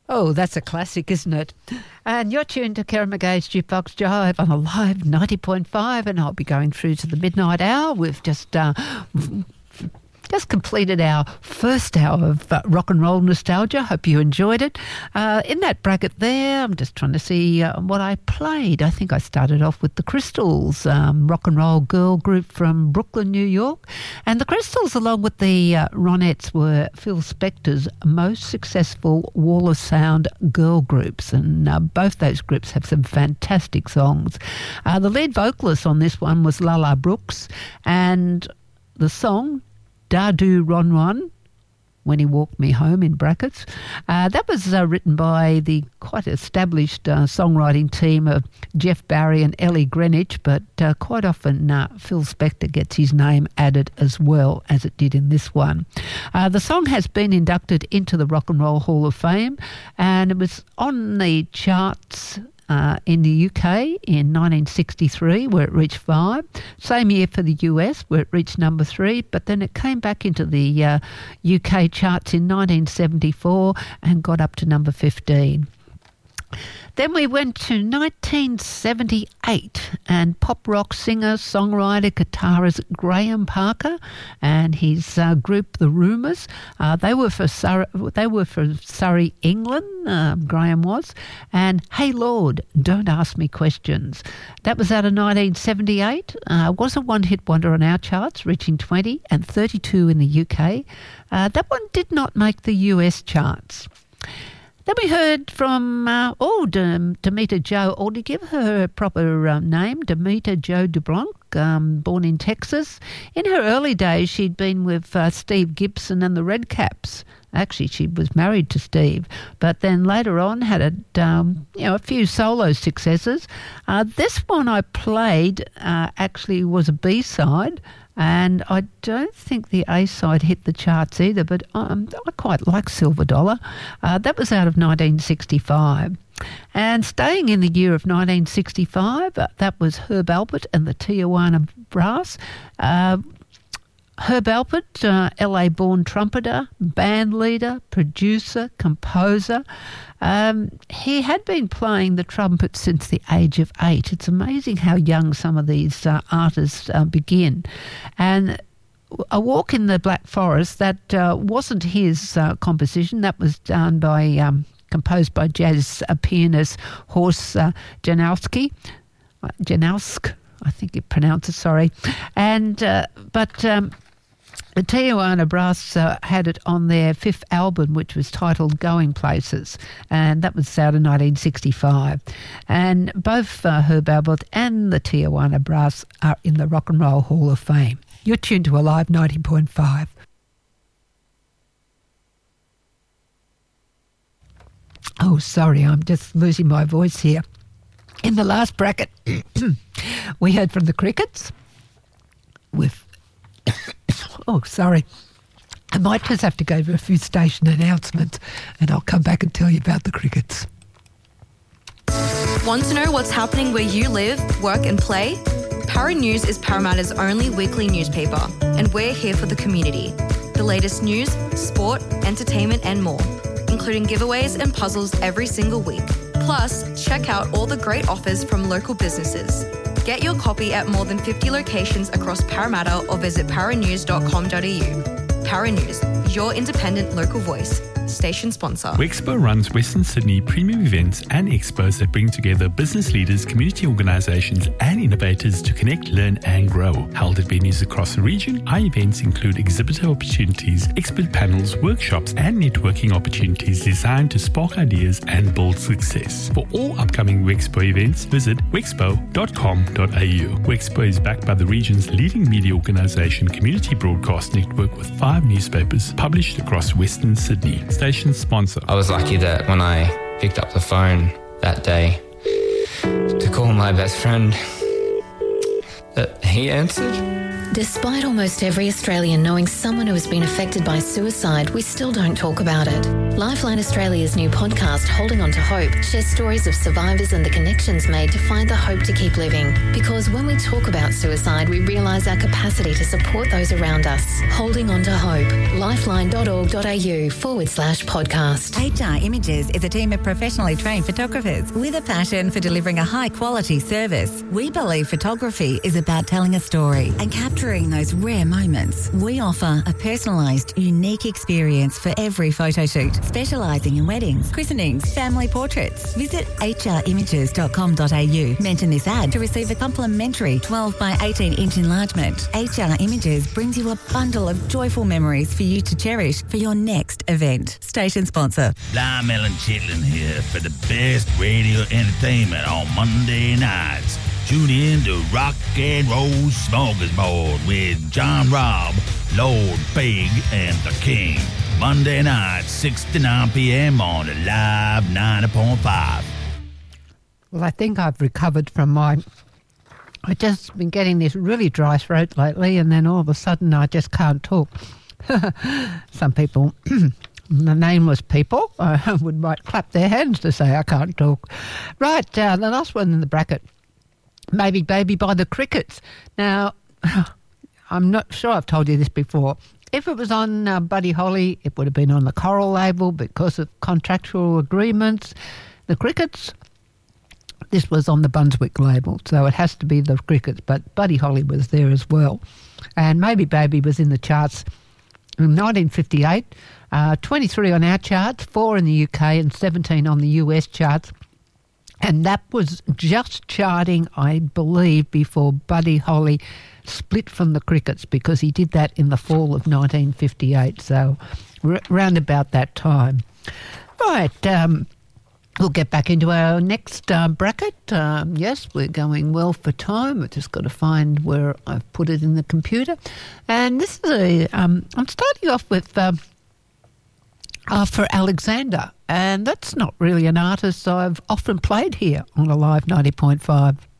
Oh, that's a classic, isn't it? And you're tuned to Kerry McGay's Jukebox Jive on Alive 90.5, and I'll be going through to the midnight hour. We've just completed our first hour of rock and roll nostalgia. Hope you enjoyed it. In that bracket there, I'm just trying to see what I played. I think I started off with the Crystals, rock and roll girl group from Brooklyn, New York. And the Crystals, along with the Ronettes, were Phil Spector's most successful wall of sound girl groups. And both those groups have some fantastic songs. The lead vocalist on this one was Lala Brooks, and the song Da-Do Ron Ron, When He Walked Me Home, in brackets. That was written by the quite established songwriting team of Jeff Barry and Ellie Greenwich, but quite often Phil Spector gets his name added as well, as it did in this one. The song has been inducted into the Rock and Roll Hall of Fame, and it was on the charts in the UK in 1963, where it reached 5. Same year for the US, where it reached number 3. But then it came back into the UK charts in 1974 and got up to number 15. Then we went to 1978, and pop rock singer, songwriter, guitarist Graham Parker and his group The Rumours. They were for Surrey, England. Graham was, and Hey Lord, Don't Ask Me Questions. That was out of 1978. Was a one-hit wonder on our charts, reaching 20 and 32 in the UK. That one did not make the US charts. Then we heard from, Demita Jo, or to give her a proper name, Demita Jo DuBlanc, born in Texas. In her early days, she'd been with Steve Gibson and the Red Caps. Actually, she was married to Steve, but then later on had a few solo successes. This one I played actually was a B-side, and I don't think the A-side hit the charts either, but I quite like Silver Dollar. That was out of 1965. And staying in the year of 1965, that was Herb Alpert and the Tijuana Brass. Herb Alpert, LA-born trumpeter, band leader, producer, composer. He had been playing the trumpet since the age of 8. It's amazing how young some of these artists begin. And A Walk in the Black Forest, that wasn't his composition. That was done by, composed by jazz pianist Horst Janowski. Janowsk, I think you pronounce it, sorry. And, the Tijuana Brass had it on their 5th album, which was titled Going Places, and that was out in 1965. And both Herb Alpert and the Tijuana Brass are in the Rock and Roll Hall of Fame. You're tuned to Alive 90.5. Oh, sorry, I'm just losing my voice here. In the last bracket, we heard from the Crickets with... Oh, sorry. I might just have to go to a few station announcements, and I'll come back and tell you about the Crickets. Want to know what's happening where you live, work and play? Para News is Parramatta's only weekly newspaper, and we're here for the community. The latest news, sport, entertainment and more, including giveaways and puzzles every single week. Plus, check out all the great offers from local businesses. Get your copy at more than 50 locations across Parramatta or visit paranews.com.au. Para News, your independent local voice. Station sponsor. Wexpo runs Western Sydney premium events and expos that bring together business leaders, community organisations and innovators to connect, learn and grow. Held at venues across the region, our events include exhibitor opportunities, expert panels, workshops and networking opportunities designed to spark ideas and build success. For all upcoming Wexpo events, visit wexpo.com.au. Wexpo is backed by the region's leading media organisation, Community Broadcast Network, with 5 newspapers published across Western Sydney. Station sponsor. I was lucky that when I picked up the phone that day to call my best friend, that he answered. Despite almost every Australian knowing someone who has been affected by suicide, we still don't talk about it. Lifeline Australia's new podcast, Holding On to Hope, shares stories of survivors and the connections made to find the hope to keep living. Because when we talk about suicide, we realise our capacity to support those around us. Holding On to Hope. lifeline.org.au/podcast. HR Images is a team of professionally trained photographers with a passion for delivering a high-quality service. We believe photography is about telling a story and capturing those rare moments. We offer a personalised, unique experience for every photo shoot, specialising in weddings, christenings, family portraits. Visit hrimages.com.au. Mention this ad to receive a complimentary 12 by 18-inch enlargement. HR Images brings you a bundle of joyful memories for you to cherish for your next event. Station sponsor. Lime Ellen Chitlin here for the best radio entertainment on Monday nights. Tune in to Rock and Roll Smorgasbord with John Robb, Lord Big, and the King. Monday night, 6 to 9 p.m. on the Live 90.5. Well, I think I've recovered from I've just been getting this really dry throat lately, and then all of a sudden I just can't talk. Some people, the nameless people, might clap their hands to say I can't talk. Right, the last one in the bracket, Maybe Baby by the Crickets. Now, I'm not sure I've told you this before. If it was on Buddy Holly, it would have been on the Coral label because of contractual agreements. The Crickets, this was on the Brunswick label, so it has to be the Crickets, but Buddy Holly was there as well. And Maybe Baby was in the charts in 1958, 23 on our charts, 4 in the UK and 17 on the US charts. And that was just charting, I believe, before Buddy Holly split from the Crickets, because he did that in the fall of 1958, so round about that time. Right, we'll get back into our next bracket. Yes, we're going well for time. I've just got to find where I've put it in the computer. And this is I'm starting off with for Alexander, and that's not really an artist I've often played here on a Live 90.5.